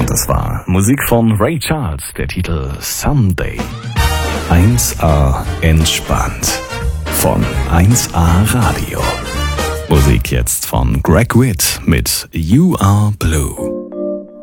Das war Musik von Ray Charles, der Titel Someday. 1A entspannt von 1A Radio. Musik jetzt von Greg Witt mit You Are Blue.